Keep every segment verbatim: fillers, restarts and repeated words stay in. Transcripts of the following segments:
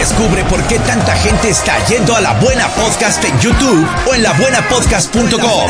Descubre por qué tanta gente está yendo a La Buena Podcast en YouTube o en la buena podcast punto com.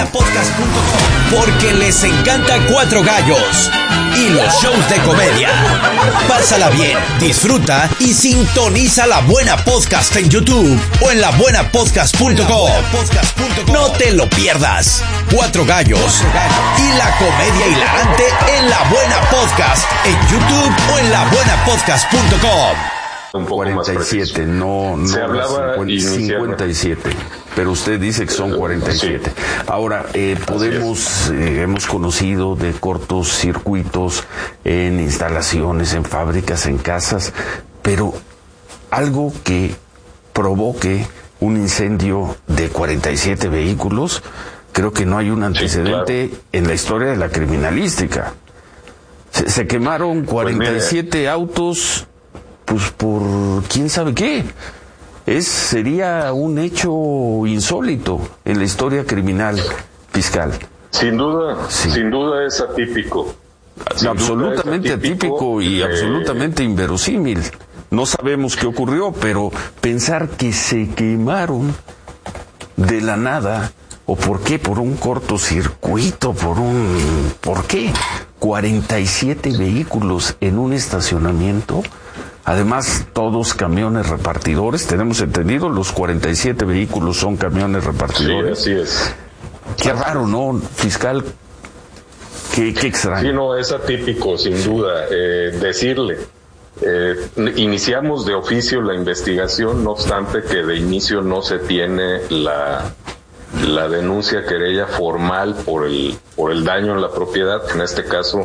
Porque les encanta Cuatro Gallos y los shows de comedia. Pásala bien, disfruta y sintoniza La Buena Podcast en YouTube o en la buena podcast punto com. No te lo pierdas. Cuatro Gallos y la comedia hilarante en La Buena Podcast en YouTube o en la buena podcast punto com. Un poco cuarenta y siete, más no, no se hablaba cincuenta, cincuenta y siete, pero usted dice que son cuarenta y siete. Sí. Ahora, eh, podemos, eh, hemos conocido de cortos circuitos en instalaciones, en fábricas, en casas, pero algo que provoque un incendio de cuarenta y siete vehículos, creo que no hay un antecedente sí, claro. en la historia de la criminalística. Se, se quemaron cuarenta y siete pues autos, pues por quién sabe qué. Es, sería un hecho insólito en la historia criminal, fiscal. Sin duda, sí. sin duda es atípico. Sin absolutamente es atípico, atípico y eh... absolutamente inverosímil. No sabemos qué ocurrió, pero pensar que se quemaron de la nada, o por qué, por un cortocircuito, por un... ¿por qué? cuarenta y siete vehículos en un estacionamiento. Además, todos camiones repartidores, tenemos entendido, los cuarenta y siete vehículos son camiones repartidores. Sí, así es. Qué raro, ¿no, fiscal? Qué, qué extraño. Sí, no, es atípico, sin duda. Eh, decirle, eh, iniciamos de oficio la investigación, no obstante que de inicio no se tiene la, la denuncia querella formal por el, por el daño en la propiedad, en este caso...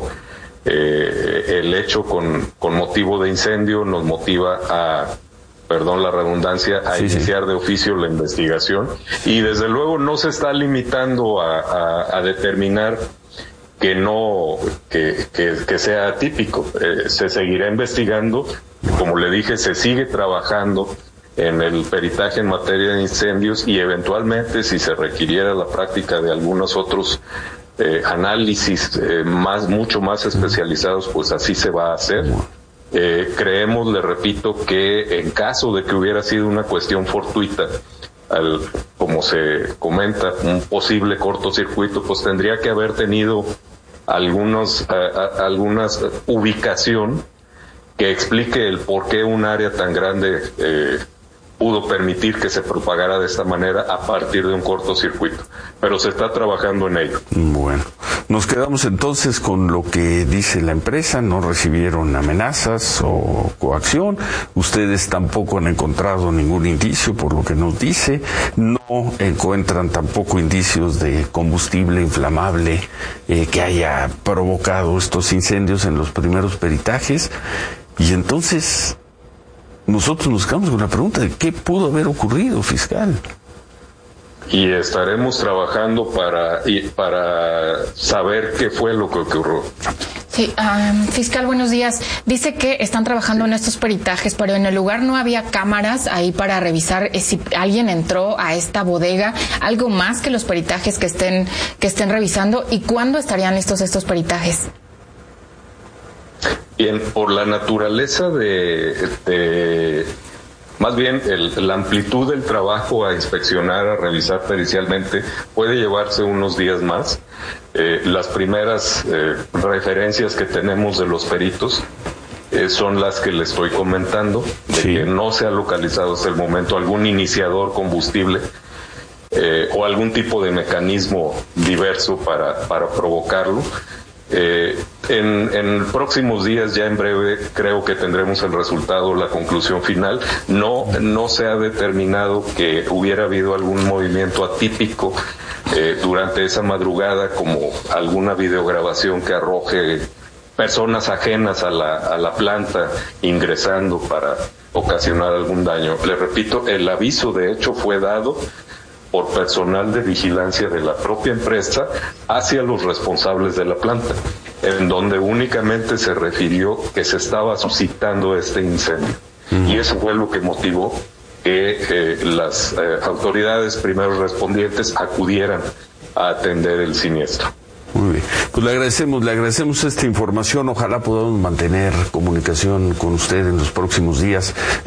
Eh, el hecho con, con motivo de incendio nos motiva a, perdón la redundancia, a sí, iniciar sí. de oficio la investigación y desde luego no se está limitando a, a, a determinar que no, que, que, que sea atípico. Eh, se seguirá investigando, como le dije, se sigue trabajando en el peritaje en materia de incendios y eventualmente si se requiriera la práctica de algunos otros Eh, análisis eh, más mucho más especializados, pues así se va a hacer. Eh, creemos, le repito, que en caso de que hubiera sido una cuestión fortuita, al, como se comenta, un posible cortocircuito, pues tendría que haber tenido algunos, a, a, algunas ubicación que explique el por qué un área tan grande eh, pudo permitir que se propagara de esta manera a partir de un cortocircuito. Pero se está trabajando en ello. Bueno, nos quedamos entonces con lo que dice la empresa. No recibieron amenazas o coacción. Ustedes tampoco han encontrado ningún indicio, por lo que nos dice. No encuentran tampoco indicios de combustible inflamable eh, que haya provocado estos incendios en los primeros peritajes. Y entonces... nosotros nos quedamos con la pregunta de qué pudo haber ocurrido, fiscal. Y estaremos trabajando para, para saber qué fue lo que ocurrió. Sí, um, fiscal, buenos días. Dice que están trabajando en estos peritajes, pero en el lugar no había cámaras ahí para revisar eh, si alguien entró a esta bodega. ¿Algo más que los peritajes que estén, que estén revisando? ¿Y cuándo estarían listos estos peritajes? Bien, por la naturaleza de, de más bien el, la amplitud del trabajo a inspeccionar, a revisar pericialmente, puede llevarse unos días más. Eh, las primeras eh, referencias que tenemos de los peritos eh, son las que le estoy comentando, de sí. que no se ha localizado hasta el momento algún iniciador combustible eh, o algún tipo de mecanismo diverso para, para provocarlo. Eh, en, en próximos días, ya en breve, creo que tendremos el resultado, la conclusión final. No, no se ha determinado que hubiera habido algún movimiento atípico eh, durante esa madrugada, como alguna videograbación que arroje personas ajenas a la, a la planta ingresando para ocasionar algún daño. Le repito, el aviso de hecho fue dado por personal de vigilancia de la propia empresa hacia los responsables de la planta, en donde únicamente se refirió que se estaba suscitando este incendio. Mm. Y eso fue lo que motivó que eh, las eh, autoridades primeros respondientes acudieran a atender el siniestro. Muy bien, pues le agradecemos, le agradecemos esta información. Ojalá podamos mantener comunicación con usted en los próximos días.